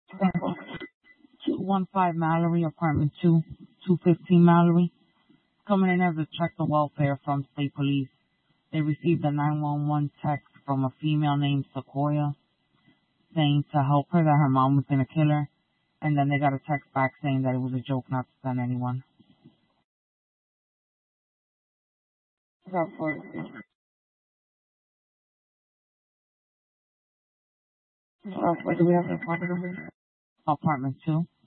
215 Mallory, apartment 2, 215 Mallory. Coming in there to check the welfare from state police. They received a 911 text from a female named Sequoia saying to help her that her mom was going to kill her. And then they got a text back saying that it was a joke not to send anyone. About 40. Do we have an apartment number? Apartment 2.